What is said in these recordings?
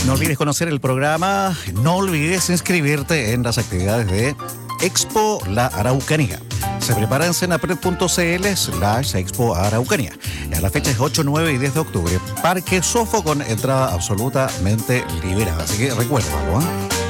No olvides conocer el programa, no olvides inscribirte en las actividades de Expo La Araucanía. Se prepara en cenapred.cl/Expo Araucanía. Ya la fecha es 8, 9 y 10 de octubre. Parque Sofo con entrada absolutamente liberada. Así que recuérdalo, ¿eh?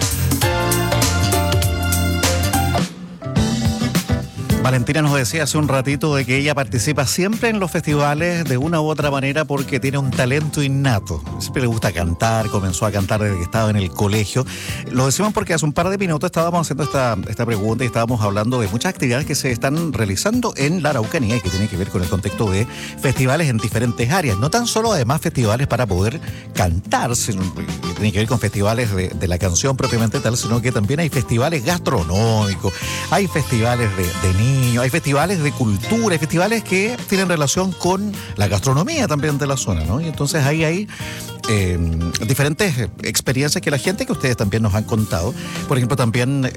Valentina nos decía hace un ratito de que ella participa siempre en los festivales de una u otra manera porque tiene un talento innato. Siempre le gusta cantar, comenzó a cantar desde que estaba en el colegio. Lo decimos porque hace un par de minutos estábamos haciendo esta pregunta y estábamos hablando de muchas actividades que se están realizando en la Araucanía y que tienen que ver con el contexto de festivales en diferentes áreas. No tan solo además festivales para poder cantar, sino que tiene que ver con festivales de la canción propiamente tal, sino que también hay festivales gastronómicos, hay festivales de niños, hay festivales de cultura, hay festivales que tienen relación con la gastronomía también de la zona, ¿no? Y entonces ahí hay diferentes experiencias que la gente que ustedes también nos han contado. Por ejemplo, también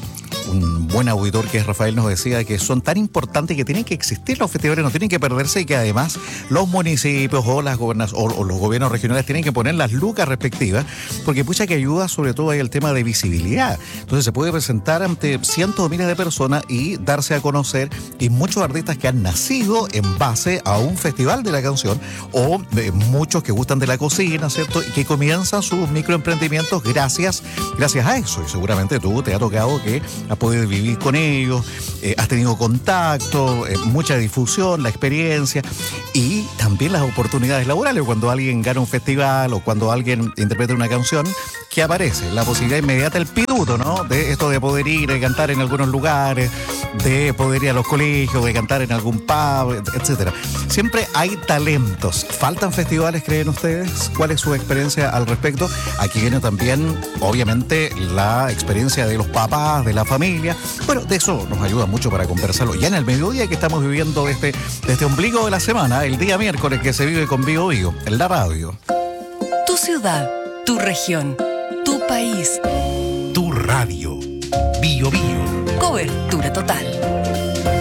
un buen auditor que es Rafael nos decía que son tan importantes que tienen que existir los festivales, no tienen que perderse y que además los municipios o los gobiernos regionales tienen que poner las lucas respectivas, porque pucha que ayuda sobre todo ahí el tema de visibilidad. Entonces se puede presentar ante cientos de miles de personas y darse a conocer, y muchos artistas que han nacido en base a un festival de la canción o muchos que gustan de la cocina, ¿cierto? Y que comienzan sus microemprendimientos gracias a eso. Y seguramente tú te ha tocado que has podido vivir con ellos, has tenido contacto, mucha difusión, la experiencia y también las oportunidades laborales. Cuando alguien gana un festival o cuando alguien interpreta una canción, que aparece la posibilidad inmediata, el piduto, ¿no? De esto de poder ir a cantar en algunos lugares, de poder ir a los colegios, de cantar en algún pub, etcétera. Siempre hay talentos. ¿Faltan festivales, creen ustedes? ¿Cuál es su experiencia al respecto? Aquí viene también, obviamente, la experiencia de los papás, de la familia. Bueno, de eso nos ayuda mucho para conversarlo. Ya en el mediodía que estamos viviendo este ombligo de la semana, el día miércoles que se vive con Bio Bio, en la radio. Tu ciudad, tu región, tu país. Tu radio. Bio Bio. Cobertura total.